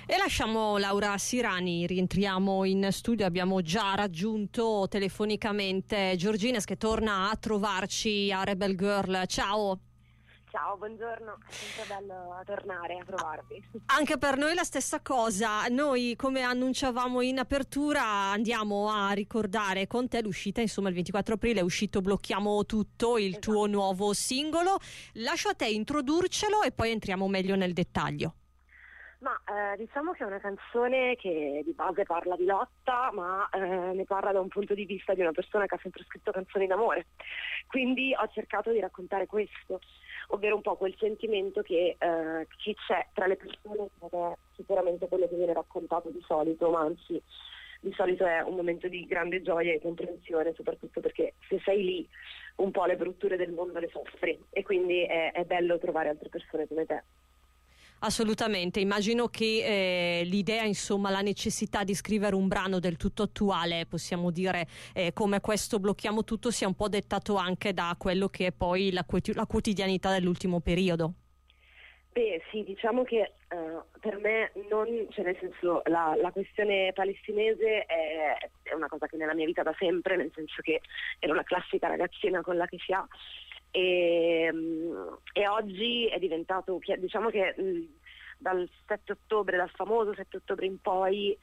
E lasciamo Laura Sirani, rientriamo in studio, abbiamo già raggiunto telefonicamente Giorgines che torna a trovarci a Rebel Girl. Ciao! Ciao, buongiorno, è sempre bello tornare a trovarvi. Anche per noi la stessa cosa. Noi, come annunciavamo in apertura, andiamo a ricordare con te l'uscita, insomma il 24 aprile è uscito Blocchiamo Tutto, il tuo nuovo singolo. Lascio a te introdurcelo e poi entriamo meglio nel dettaglio. Ma diciamo che è una canzone che di base parla di lotta, ma ne parla da un punto di vista di una persona che ha sempre scritto canzoni d'amore. Quindi ho cercato di raccontare questo, ovvero un po' quel sentimento che c'è tra le persone, che è sicuramente quello che viene raccontato di solito, ma anzi di solito è un momento di grande gioia e comprensione, soprattutto perché se sei lì un po' le brutture del mondo le soffri e quindi è bello trovare altre persone come te. Assolutamente, immagino che l'idea, insomma, la necessità di scrivere un brano del tutto attuale, possiamo dire, come questo Blocchiamo Tutto, sia un po' dettato anche da quello che è poi la quotidianità dell'ultimo periodo. Beh sì, diciamo che per me nel senso la questione palestinese è una cosa che nella mia vita da sempre, nel senso che ero la classica ragazzina con la che si ha. E oggi è diventato, diciamo che dal 7 ottobre, dal famoso 7 ottobre in poi,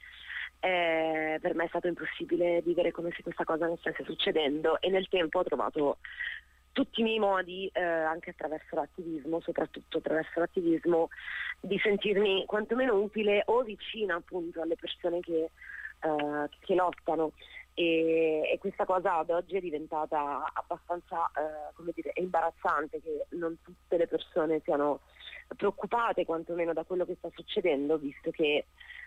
per me è stato impossibile vivere come se questa cosa non stesse succedendo, e nel tempo ho trovato tutti i miei modi, anche attraverso l'attivismo, soprattutto attraverso l'attivismo, di sentirmi quantomeno utile o vicina appunto alle persone che lottano. E questa cosa ad oggi è diventata abbastanza imbarazzante, che non tutte le persone siano preoccupate quantomeno da quello che sta succedendo, visto che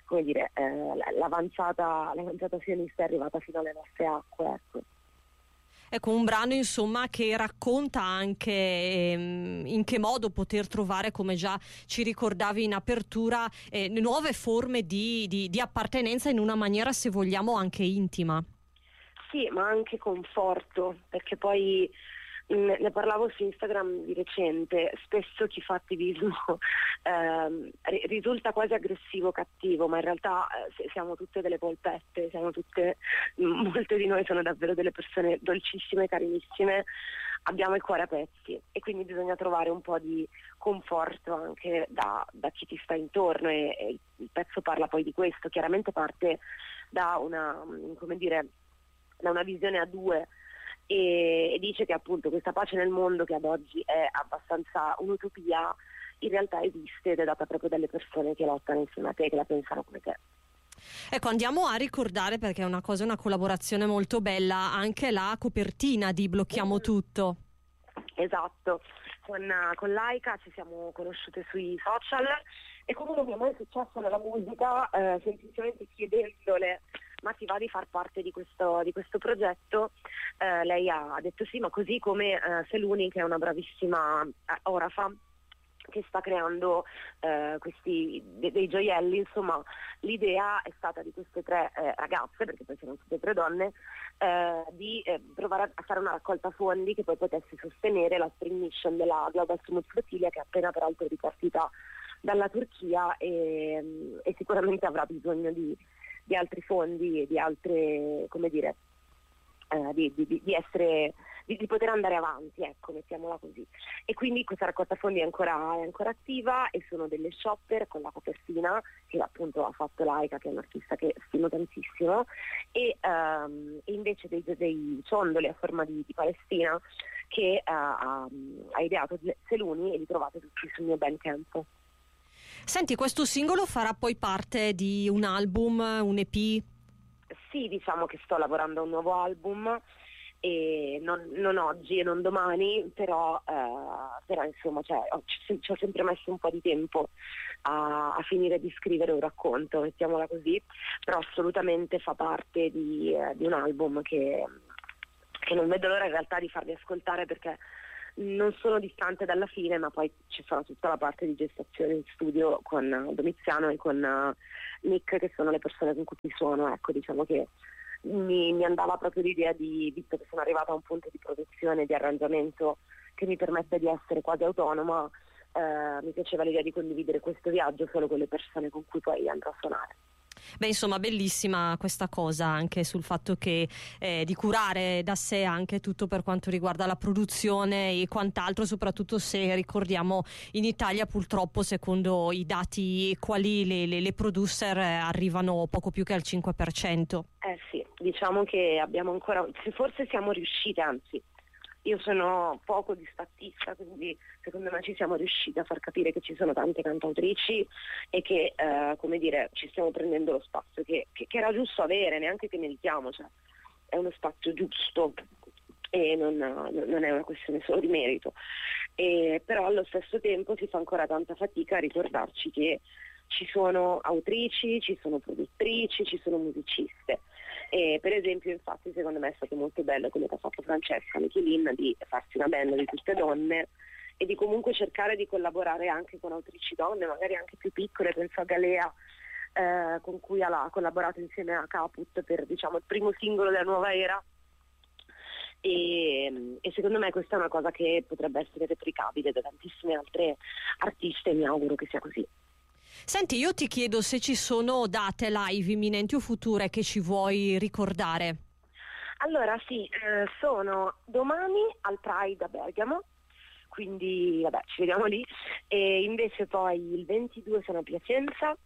l'avanzata sionista è arrivata fino alle nostre acque, ecco. Ecco, un brano insomma che racconta anche in che modo poter trovare, come già ci ricordavi in apertura, nuove forme di appartenenza in una maniera, se vogliamo, anche intima. Sì, ma anche conforto, perché poi ne parlavo su Instagram di recente, spesso chi fa attivismo risulta quasi aggressivo, cattivo, ma in realtà siamo tutte delle polpette, molte di noi sono davvero delle persone dolcissime, carinissime, abbiamo il cuore a pezzi e quindi bisogna trovare un po' di conforto anche da chi ti sta intorno, e il pezzo parla poi di questo, chiaramente parte da una visione a due, e dice che appunto questa pace nel mondo, che ad oggi è abbastanza un'utopia, in realtà esiste ed è data proprio dalle persone che lottano insieme a te, che la pensano come te. Ecco, andiamo a ricordare, perché è una collaborazione molto bella, anche la copertina di Blocchiamo Tutto. Esatto, con Laika ci siamo conosciute sui social, e come non mi è mai successo nella musica, semplicemente chiedendole ma ti va di far parte di questo progetto, lei ha detto sì, ma così come Seluni, che è una bravissima orafa che sta creando dei gioielli, insomma l'idea è stata di queste tre ragazze, perché poi sono tutte tre donne, di provare a fare una raccolta fondi che poi potesse sostenere la spring mission della Global Summit Flotilla, che è appena peraltro ripartita dalla Turchia, e sicuramente avrà bisogno di altri fondi e di altre, di poter andare avanti, ecco, mettiamola così. E quindi questa raccolta fondi è ancora attiva, e sono delle shopper con la copertina che appunto ha fatto Laika, che è un artista che stimo tantissimo, e invece dei ciondoli a forma di Palestina che ha ideato Seluni, e li trovate tutti sul mio Bandcamp. Senti, questo singolo farà poi parte di un album, un EP? Sì, diciamo che sto lavorando a un nuovo album, e non oggi e non domani, però insomma ci ho sempre messo un po' di tempo a finire di scrivere un racconto, mettiamola così, però assolutamente fa parte di un album che non vedo l'ora in realtà di farvi ascoltare, perché non sono distante dalla fine, ma poi ci sarà tutta la parte di gestazione in studio con Domiziano e con Nick, che sono le persone con cui suono. Ecco, diciamo che mi andava proprio l'idea visto che sono arrivata a un punto di produzione, di arrangiamento che mi permette di essere quasi autonoma, mi piaceva l'idea di condividere questo viaggio solo con le persone con cui poi andrò a suonare. Beh, insomma, bellissima questa cosa, anche sul fatto che di curare da sé anche tutto per quanto riguarda la produzione e quant'altro, soprattutto se ricordiamo in Italia purtroppo, secondo i dati quali le producer arrivano poco più che al 5%. Sì, diciamo che abbiamo ancora, forse siamo riuscite, anzi io sono poco disfattista, quindi secondo me ci siamo riusciti a far capire che ci sono tante cantautrici e che, come dire, ci stiamo prendendo lo spazio che era giusto avere, neanche che meritiamo, cioè è uno spazio giusto e non è una questione solo di merito. Però allo stesso tempo si fa ancora tanta fatica a ricordarci che ci sono autrici, ci sono produttrici, ci sono musiciste. E per esempio, infatti, secondo me è stato molto bello quello che ha fatto Francesca Michelin di farsi una band di tutte donne e di comunque cercare di collaborare anche con autrici donne, magari anche più piccole. Penso a Galea, con cui ha collaborato insieme a Caput per, diciamo, il primo singolo della nuova era. E secondo me questa è una cosa che potrebbe essere replicabile da tantissime altre artiste, e mi auguro che sia così. Senti, io ti chiedo se ci sono date live imminenti o future che ci vuoi ricordare. Allora sì, sono domani al Pride a Bergamo, quindi vabbè, ci vediamo lì, e invece poi il 22 sono a Piacenza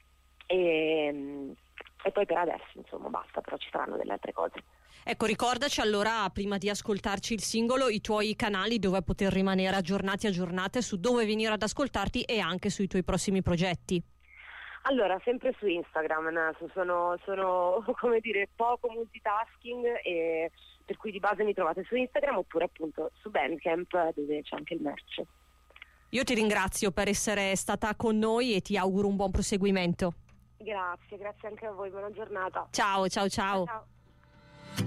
e poi per adesso insomma basta, però ci saranno delle altre cose. Ecco, ricordaci allora, prima di ascoltarci il singolo, i tuoi canali dove poter rimanere aggiornate su dove venire ad ascoltarti e anche sui tuoi prossimi progetti. Allora, sempre su Instagram, sono come dire poco multitasking, e per cui di base mi trovate su Instagram oppure appunto su Bandcamp dove c'è anche il merch. Io ti ringrazio per essere stata con noi e ti auguro un buon proseguimento. Grazie anche a voi, buona giornata. Ciao. Ciao.